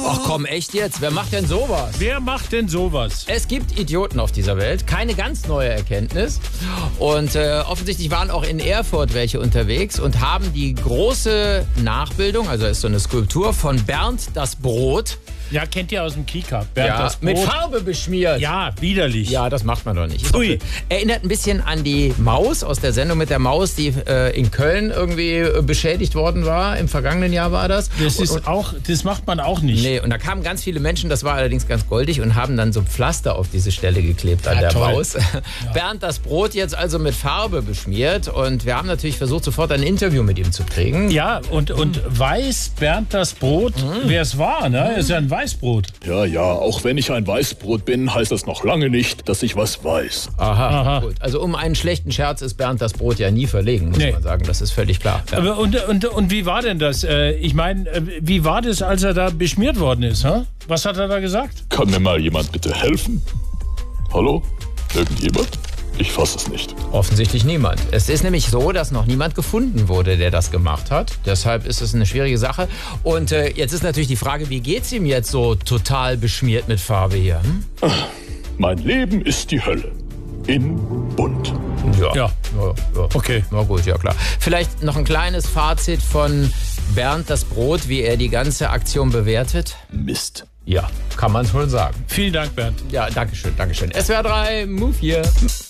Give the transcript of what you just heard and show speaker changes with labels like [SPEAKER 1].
[SPEAKER 1] Ach komm, echt jetzt? Wer macht denn sowas?
[SPEAKER 2] Wer macht denn sowas?
[SPEAKER 1] Es gibt Idioten auf dieser Welt. Keine ganz neue Erkenntnis. Und offensichtlich waren auch in Erfurt welche unterwegs und haben die große Nachbildung, also ist so eine Skulptur von Bernd das Brot.
[SPEAKER 2] Ja, kennt ihr aus dem Kika. Bernd das Brot.
[SPEAKER 1] Mit Farbe beschmiert.
[SPEAKER 2] Ja, widerlich.
[SPEAKER 1] Ja, das macht man doch nicht.
[SPEAKER 2] Ui.
[SPEAKER 1] Erinnert ein bisschen an die Maus aus der Sendung mit der Maus, die in Köln irgendwie beschädigt worden war. Im vergangenen Jahr war das.
[SPEAKER 2] Das macht man auch nicht.
[SPEAKER 1] Nee, und da kamen ganz viele Menschen, das war allerdings ganz goldig, und haben dann so Pflaster auf diese Stelle geklebt an der
[SPEAKER 2] toll.
[SPEAKER 1] Maus. Ja. Bernd das Brot jetzt also mit Farbe beschmiert, und wir haben natürlich versucht, sofort ein Interview mit ihm zu kriegen.
[SPEAKER 2] Ja, und weiß Bernd das Brot, wer es war, ne? Ist ja ein Weißbrot.
[SPEAKER 3] Ja, auch wenn ich ein Weißbrot bin, heißt das noch lange nicht, dass ich was weiß.
[SPEAKER 1] Aha. Gut. Also um einen schlechten Scherz ist Bernd das Brot ja nie verlegen, muss man sagen. Das ist völlig klar. Ja.
[SPEAKER 2] Aber und wie war denn das? Ich meine, wie war das, als er da beschmiert worden ist? Huh? Was hat er da gesagt?
[SPEAKER 3] Kann mir mal jemand bitte helfen? Hallo? Irgendjemand? Ich fasse es nicht.
[SPEAKER 1] Offensichtlich niemand. Es ist nämlich so, dass noch niemand gefunden wurde, der das gemacht hat. Deshalb ist es eine schwierige Sache. Und jetzt ist natürlich die Frage, wie geht's ihm jetzt so total beschmiert mit Farbe hier?
[SPEAKER 3] Mein Leben ist die Hölle. In bunt.
[SPEAKER 1] Ja.
[SPEAKER 2] Okay.
[SPEAKER 1] Na gut, ja klar. Vielleicht noch ein kleines Fazit von Bernd das Brot, wie er die ganze Aktion bewertet.
[SPEAKER 3] Mist.
[SPEAKER 1] Ja, kann man wohl sagen.
[SPEAKER 2] Vielen Dank, Bernd.
[SPEAKER 1] Ja, dankeschön. SWR 3, Move hier.